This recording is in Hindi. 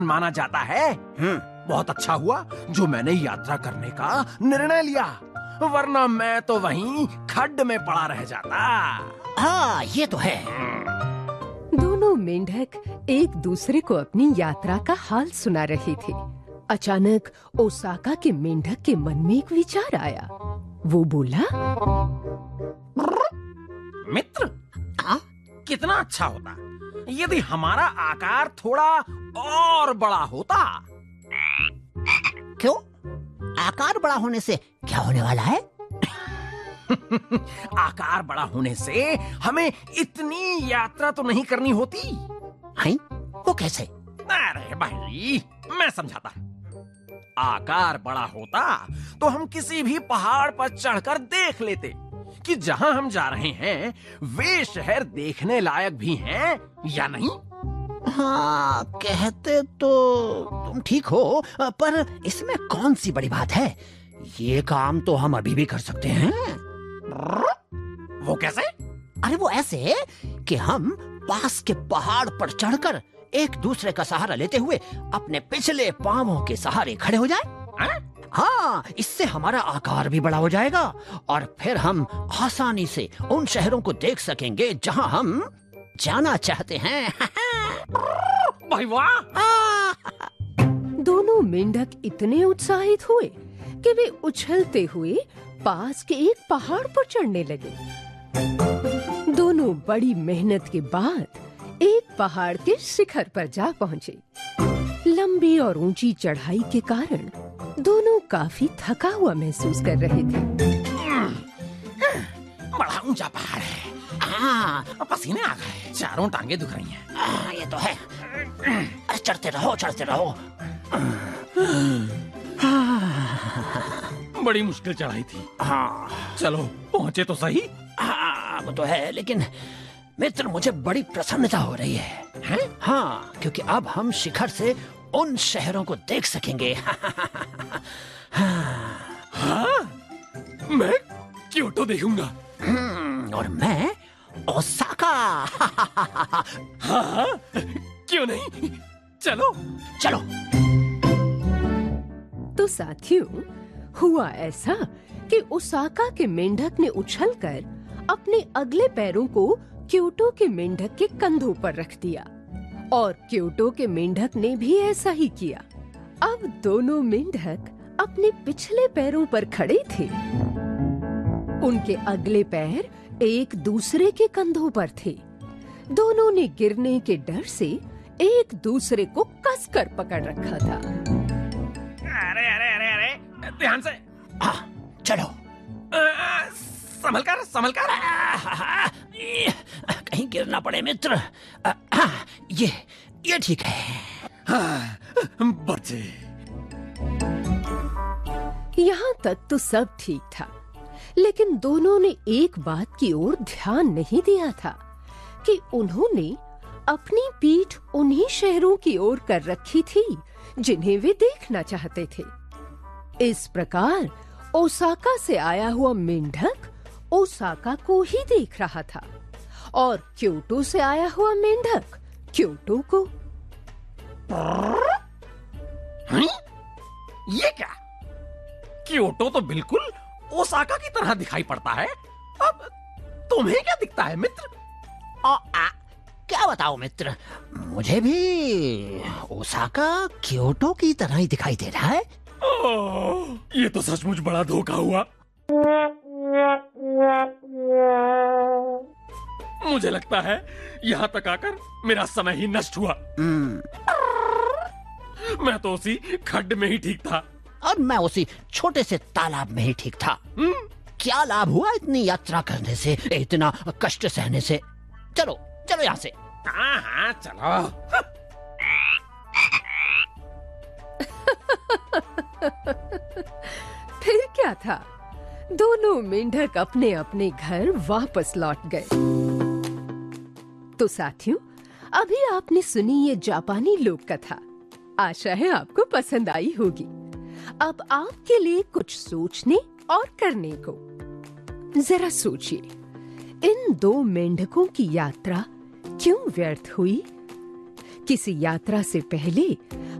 माना जाता है। बहुत अच्छा हुआ जो मैंने यात्रा करने का निर्णय लिया, वरना मैं तो वहीं खड्ड में पड़ा रह जाता। हाँ, ये तो है। दोनों मेंढक एक दूसरे को अपनी यात्रा का हाल सुना रहे थे। अचानक ओसाका के मेंढक के मन में एक विचार आया। वो बोला, मित्र, कितना अच्छा होता यदि हमारा आकार थोड़ा और बड़ा होता। क्यों? आकार बड़ा होने से क्या होने वाला है? आकार बड़ा होने से हमें इतनी यात्रा तो नहीं करनी होती। हैं? वो कैसे? अरे भाई, मैं समझाता। आकार बड़ा होता तो हम किसी भी पहाड़ पर चढ़कर देख लेते कि जहां हम जा रहे हैं वे शहर देखने लायक भी हैं या नहीं। हाँ, कहते तो तुम ठीक हो, पर इसमें कौन सी बड़ी बात है? ये काम तो हम अभी भी कर सकते हैं। वो कैसे? अरे वो ऐसे कि हम पास के पहाड़ पर चढ़कर एक दूसरे का सहारा लेते हुए अपने पिछले पांवों के सहारे खड़े हो जाएं। हाँ, इससे हमारा आकार भी बड़ा हो जाएगा और फिर हम आसानी से उन शहरों को देख सकेंगे जहां हम जाना चाहते हैं। भाई वाह! दोनों मेंढक इतने उत्साहित हुए कि वे उछलते हुए पास के एक पहाड़ पर चढ़ने लगे। दोनों बड़ी मेहनत के बाद एक पहाड़ के शिखर पर जा पहुंचे। लंबी और ऊंची चढ़ाई के कारण दोनों काफी थका हुआ महसूस कर रहे थे। बड़ा ऊंचा पहाड़ है। हाँ, पसीने आ गए, चारों टांगे दुख रही हैं। ये तो है। अरे चढ़ते रहो, चढ़ते रहो। बड़ी मुश्किल चढ़ाई थी। हाँ, चलो पहुंचे तो सही। हाँ, वो तो है, लेकिन मित्र मुझे बड़ी प्रसन्नता हो रही है। हैं? हाँ, क्योंकि अब हम शिखर से उन शहरों को देख सकेंगे। हाँ, मैं क्योटो देखूंगा। और मैं ओसाका। हाँ, क्यों नहीं? चलो चलो। तो साथियों, हुआ ऐसा कि ओसाका के मेंढक ने उछलकर अपने अगले पैरों को क्योटो के मेंढक के कंधों पर रख दिया और क्योटो के मेंढक ने भी ऐसा ही किया। अब दोनों मेंढक अपने पिछले पैरों पर खड़े थे। उनके अगले पैर एक दूसरे के कंधों पर थे। दोनों ने गिरने के डर से एक दूसरे को कसकर पकड़ रखा था। अरे अरे अरे अरे, ध्यान से। चलो। संभल कर, संभल कर। कहीं गिर ना पड़े मित्र। ये ठीक है। बचे। यहाँ तक तो सब ठीक था, लेकिन दोनों ने एक बात की ओर ध्यान नहीं दिया था कि उन्होंने अपनी पीठ उन्हीं शहरों की ओर कर रखी थी जिन्हें वे देखना चाहते थे। इस प्रकार ओसाका से आया हुआ मेंढक ओसाका को ही देख रहा था और क्योटो से आया हुआ मेंढक क्योटो को। ये क्या? क्योटो तो बिल्कुल ओसाका की तरह दिखाई पड़ता है। अब तुम्हें क्या दिखता है मित्र? क्या बताओ मित्र, मुझे भी ओसाका क्योटो की तरह ही दिखाई दे रहा है। ये तो सचमुच बड़ा धोखा हुआ। मुझे लगता है यहाँ तक आकर मेरा समय ही नष्ट हुआ। मैं तो उसी खड्ड में ही ठीक था और मैं उसी छोटे से तालाब में ही ठीक था। क्या लाभ हुआ इतनी यात्रा करने से, इतना कष्ट सहने से? चलो चलो यहाँ से। हाँ चलो। फिर क्या था, दोनों मेंढक अपने अपने घर वापस लौट गए। तो साथियों, अभी आपने सुनी ये जापानी लोक कथा। आशा है आपको पसंद आई होगी। अब आपके लिए कुछ सोचने और करने को। जरा सोचिए, इन दो मेंढकों की यात्रा क्यों व्यर्थ हुई? किसी यात्रा से पहले